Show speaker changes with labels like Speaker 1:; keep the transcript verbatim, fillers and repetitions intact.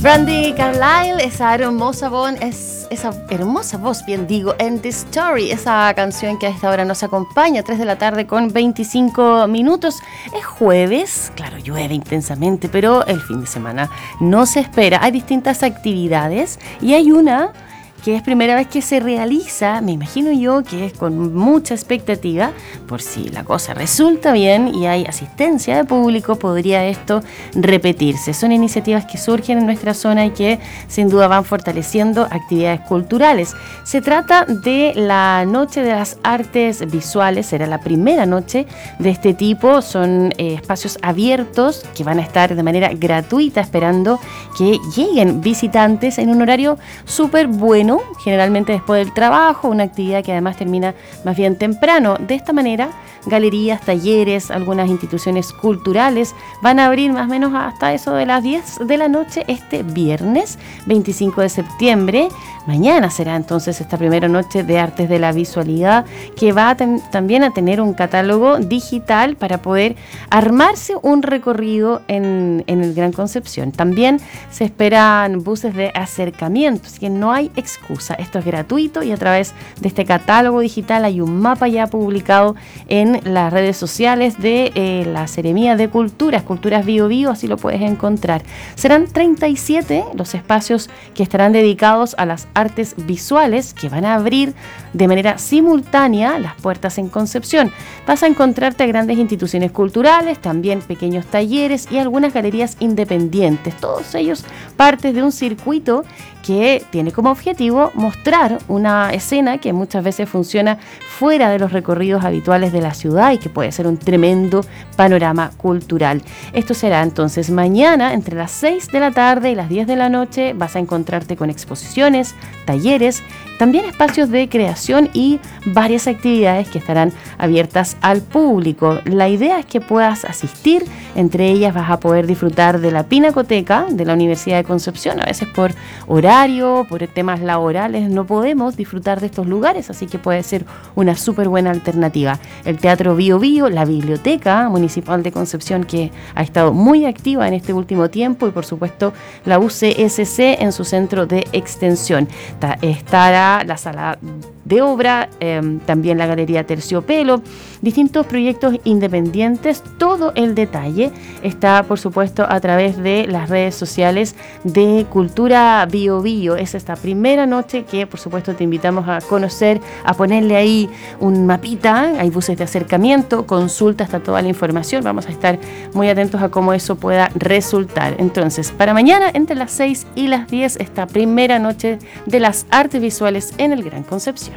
Speaker 1: Brandi Carlile, esa hermosa voz, es, esa hermosa voz, bien digo, en The Story, esa canción que a esta hora nos acompaña, tres de la tarde con veinticinco minutos. Es jueves, claro, llueve intensamente, pero el fin de semana no se espera. Hay distintas actividades y hay una que es primera vez que se realiza, me imagino yo que es con mucha expectativa, por si la cosa resulta bien y hay asistencia de público, podría esto repetirse. Son iniciativas que surgen en nuestra zona y que sin duda van fortaleciendo actividades culturales. Se trata de la Noche de las Artes Visuales, será la primera noche de este tipo, son eh, espacios abiertos que van a estar de manera gratuita esperando que lleguen visitantes en un horario súper bueno, generalmente después del trabajo, una actividad que además termina más bien temprano. De esta manera, galerías, talleres, algunas instituciones culturales van a abrir más o menos hasta eso de las diez de la noche este viernes veinticinco de septiembre. Mañana será entonces esta primera noche de Artes de la Visualidad, que va a ten- también a tener un catálogo digital para poder armarse un recorrido en, en el Gran Concepción. También se esperan buses de acercamiento, así que no hay excusa. Esto es gratuito y a través de este catálogo digital hay un mapa ya publicado en las redes sociales de eh, la Seremía de Culturas, Culturas Bio Bio, así lo puedes encontrar. Serán treinta y siete los espacios que estarán dedicados a las artes visuales que van a abrir de manera simultánea las puertas en Concepción. Vas a encontrarte a grandes instituciones culturales, también pequeños talleres y algunas galerías independientes, todos ellos partes de un circuito que tiene como objetivo mostrar una escena que muchas veces funciona fuera de los recorridos habituales de la ciudad y que puede ser un tremendo panorama cultural. Esto será entonces mañana entre las seis de la tarde y las diez de la noche. Vas a encontrarte con exposiciones, talleres, también espacios de creación y varias actividades que estarán abiertas al público. La idea es que puedas asistir, entre ellas vas a poder disfrutar de la Pinacoteca de la Universidad de Concepción. A veces por horario, por temas laborales no podemos disfrutar de estos lugares, así que puede ser una súper buena alternativa. El Teatro Bio Bio, la Biblioteca Municipal de Concepción, que ha estado muy activa en este último tiempo, y por supuesto la U C S C en su centro de extensión. Ta- estará la sala de obra, eh, también la Galería Terciopelo, distintos proyectos independientes. Todo el detalle está, por supuesto, a través de las redes sociales de Cultura Bio Bio. Es esta primera noche que, por supuesto, te invitamos a conocer, a ponerle ahí un mapita. Hay buses de acercamiento, consulta hasta toda la información. Vamos a estar muy atentos a cómo eso pueda resultar. Entonces, para mañana, entre las seis y las diez, esta primera noche de las artes visuales en el Gran Concepción.